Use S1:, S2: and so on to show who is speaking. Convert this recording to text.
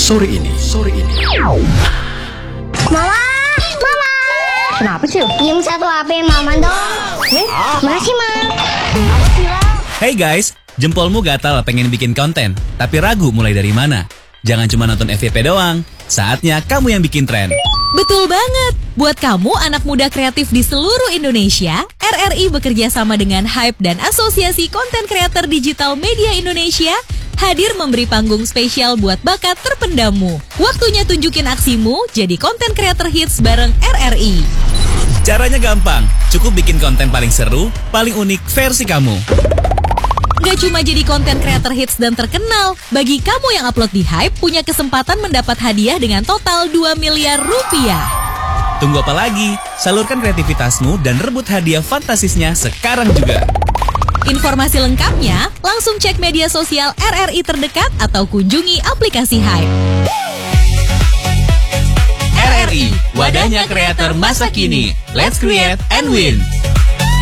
S1: sore ini.
S2: Mama.
S3: Kenapa sih?
S2: Yang satu HP Mama dong. Mana sih, Ma?
S4: Hey guys, jempolmu gatal pengen bikin konten, tapi ragu mulai dari mana? Jangan cuma nonton FYP doang, saatnya kamu yang bikin tren.
S5: Betul banget. Buat kamu anak muda kreatif di seluruh Indonesia, RRI bekerja sama dengan Hype dan Asosiasi Konten Kreator Digital Media Indonesia hadir memberi panggung spesial buat bakat terpendammu. Waktunya tunjukin aksimu jadi konten kreator hits bareng RRI.
S4: Caranya gampang, cukup bikin konten paling seru, paling unik versi kamu.
S5: Gak cuma jadi konten kreator hits dan terkenal, bagi kamu yang upload di Hype punya kesempatan mendapat hadiah dengan total 2 miliar rupiah.
S4: Tunggu apa lagi? Salurkan kreativitasmu dan rebut hadiah fantastisnya sekarang juga.
S5: Informasi lengkapnya langsung cek media sosial RRI terdekat atau kunjungi aplikasi Hype.
S4: RRI, wadahnya kreator masa kini. Let's create and win.